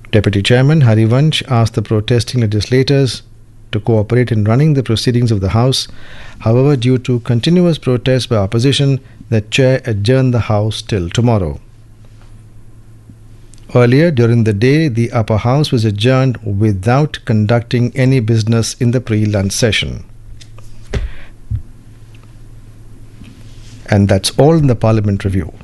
Deputy Chairman Harivansh asked the protesting legislators to cooperate in running the proceedings of the House. However, due to continuous protests by opposition, the chair adjourned the House till tomorrow. Earlier during the day, the upper house was adjourned without conducting any business in the pre-lunch session. And that's all in the Parliament Review.